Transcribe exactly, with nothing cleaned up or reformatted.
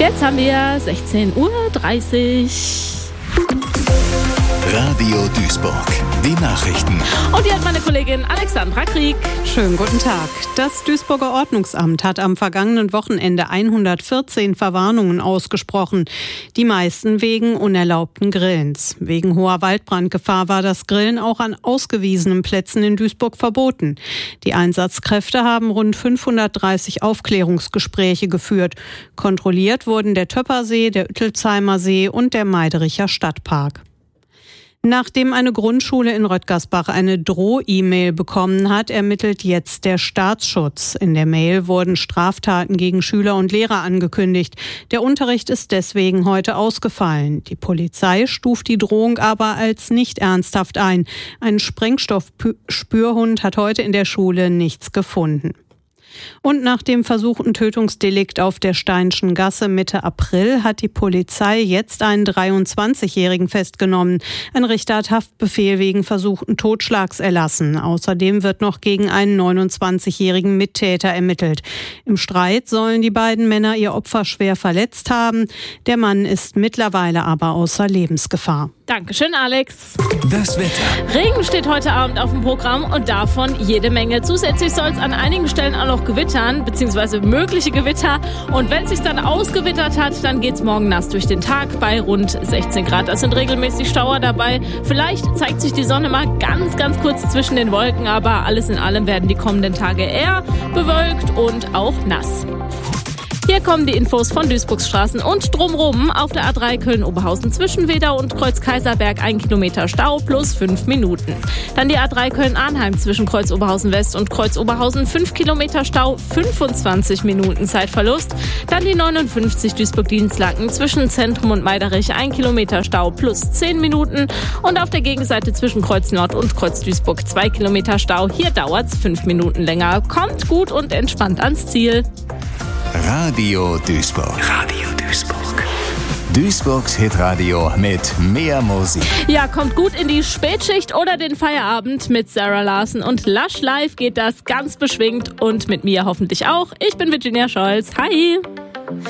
Jetzt haben wir sechzehn Uhr dreißig. Radio Duisburg, die Nachrichten. Und hier hat meine Kollegin Alexandra Krieg. Schönen guten Tag. Das Duisburger Ordnungsamt hat am vergangenen Wochenende hundertvierzehn Verwarnungen ausgesprochen. Die meisten wegen unerlaubten Grillens. Wegen hoher Waldbrandgefahr war das Grillen auch an ausgewiesenen Plätzen in Duisburg verboten. Die Einsatzkräfte haben rund fünfhundertdreißig Aufklärungsgespräche geführt. Kontrolliert wurden der Töppersee, der Üttelsheimer See und der Meidericher Stadtpark. Nachdem eine Grundschule in Röttgersbach eine Droh-E-Mail bekommen hat, ermittelt jetzt der Staatsschutz. In der Mail wurden Straftaten gegen Schüler und Lehrer angekündigt. Der Unterricht ist deswegen heute ausgefallen. Die Polizei stuft die Drohung aber als nicht ernsthaft ein. Ein Sprengstoffspürhund hat heute in der Schule nichts gefunden. Und nach dem versuchten Tötungsdelikt auf der Steinschen Gasse Mitte April hat die Polizei jetzt einen dreiundzwanzigjährigen festgenommen. Ein Richter hat Haftbefehl wegen versuchten Totschlags erlassen. Außerdem wird noch gegen einen neunundzwanzigjährigen Mittäter ermittelt. Im Streit sollen die beiden Männer ihr Opfer schwer verletzt haben. Der Mann ist mittlerweile aber außer Lebensgefahr. Dankeschön, Alex. Das Wetter. Regen steht heute Abend auf dem Programm und davon jede Menge. Zusätzlich soll es an einigen Stellen auch noch gewittern, beziehungsweise mögliche Gewitter. Und wenn es sich dann ausgewittert hat, dann geht es morgen nass durch den Tag bei rund sechzehn Grad. Es sind regelmäßig Schauer dabei. Vielleicht zeigt sich die Sonne mal ganz, ganz kurz zwischen den Wolken, aber alles in allem werden die kommenden Tage eher bewölkt und auch nass. Hier kommen die Infos von Duisburgs Straßen und drumrum. Auf der A drei Köln-Oberhausen zwischen Wedau und Kreuz-Kaiserberg ein Kilometer Stau plus fünf Minuten. Dann die A drei Köln-Arnheim zwischen Kreuz-Oberhausen West und Kreuz-Oberhausen fünf Kilometer Stau, fünfundzwanzig Minuten Zeitverlust. Dann die neunundfünfzig Duisburg-Dienstlaken zwischen Zentrum und Meiderich ein Kilometer Stau plus zehn Minuten. Und auf der Gegenseite zwischen Kreuz Nord und Kreuz Duisburg zwei Kilometer Stau. Hier dauert es fünf Minuten länger. Kommt gut und entspannt ans Ziel. Radio Duisburg. Radio Duisburg. Duisburgs Hitradio mit mehr Musik. Ja, kommt gut in die Spätschicht oder den Feierabend mit Sarah Larsen und Lush Live geht das ganz beschwingt und mit mir hoffentlich auch. Ich bin Virginia Scholz. Hi!